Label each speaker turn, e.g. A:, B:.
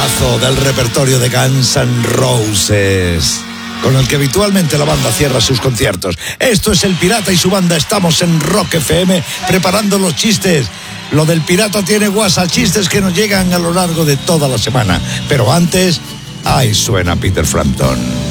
A: temazo del repertorio de Guns N' Roses, con el que habitualmente la banda cierra sus conciertos. Esto es El Pirata y su banda. Estamos en Rock FM preparando los chistes. Lo del Pirata tiene WhatsApp, chistes que nos llegan a lo largo de toda la semana. Pero antes, ahí suena Peter Frampton.